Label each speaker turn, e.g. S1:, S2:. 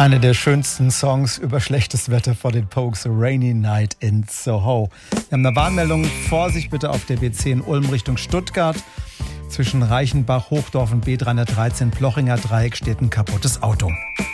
S1: Einer der schönsten Songs über schlechtes Wetter vor den Pogues, A Rainy Night in Soho. Wir haben eine Warnmeldung. Vorsicht bitte auf der B10 Ulm Richtung Stuttgart. Zwischen Reichenbach, Hochdorf und B313 Plochinger Dreieck steht ein kaputtes Auto.